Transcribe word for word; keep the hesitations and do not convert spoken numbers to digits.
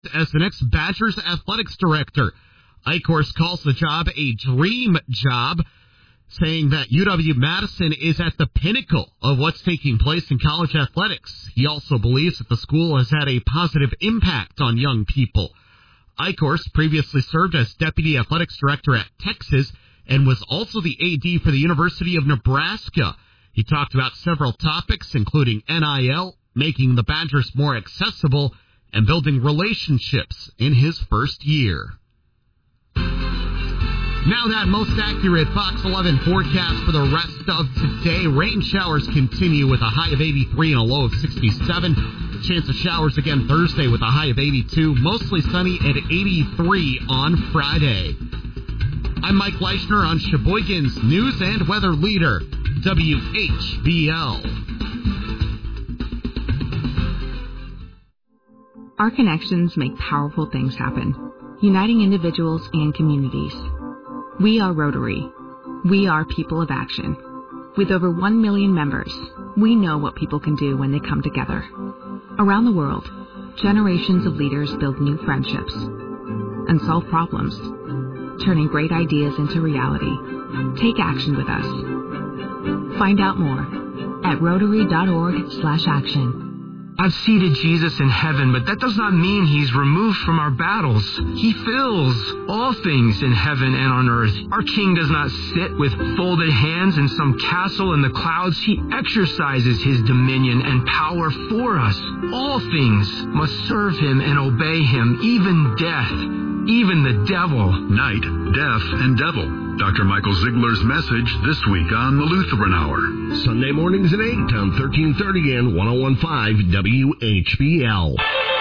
as the next Badgers athletics director. Eichhorst calls the job a dream job, saying that U W-Madison is at the pinnacle of what's taking place in college athletics. He also believes that the school has had a positive impact on young people. Eichhorst previously served as deputy athletics director at Texas and was also the A D for the University of Nebraska. He talked about several topics, including N I L, making the Badgers more accessible, and building relationships in his first year. Now that most accurate Fox eleven forecast for the rest of today. Rain showers continue with a high of eighty-three and a low of sixty-seven. Chance of showers again Thursday with a high of eighty-two. Mostly sunny at eighty-three on Friday. I'm Mike Leishner on Sheboygan's News and Weather Leader, W H B L. Our connections make powerful things happen, uniting individuals and communities. We are Rotary. We are people of action. With over one million members, we know what people can do when they come together. Around the world, generations of leaders build new friendships and solve problems, turning great ideas into reality. Take action with us. Find out more at rotary.org slash action. I've seated Jesus in heaven, but that does not mean he's removed from our battles. He fills all things in heaven and on earth. Our King does not sit with folded hands in some castle in the clouds. He exercises his dominion and power for us. All things must serve him and obey him, even death, even the devil. Night, death, and devil. Doctor Michael Ziegler's message this week on the Lutheran Hour. Sunday mornings at eight on thirteen thirty and one oh one point five W H B L.